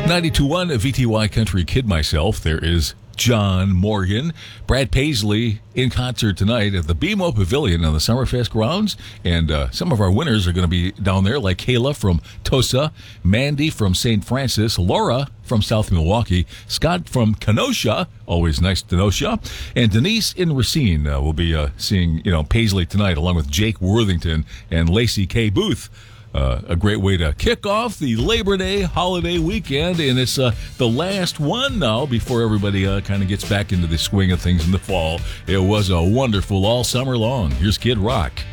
92.1 VTY Country Kid myself. There is John Morgan. Brad Paisley in concert tonight at the BMO Pavilion on the Summerfest grounds. And some of our winners are going to be down there, like Kayla from Tosa, Mandy from St. Francis, Laura from South Milwaukee, Scott from Kenosha, always nice Kenosha, and Denise in Racine will be seeing Paisley tonight, along with Jake Worthington and Lacey K. Booth. A great way to kick off the Labor Day holiday weekend, and it's the last one now before everybody kind of gets back into the swing of things in the fall. It was a wonderful all summer long. Here's Kid Rock.